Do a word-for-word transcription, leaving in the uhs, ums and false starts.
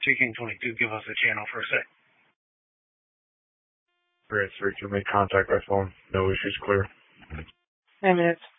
Speaking twenty-two, give us a channel for a sec. Grant three two, make contact by phone. No issues, clear. Nine minutes.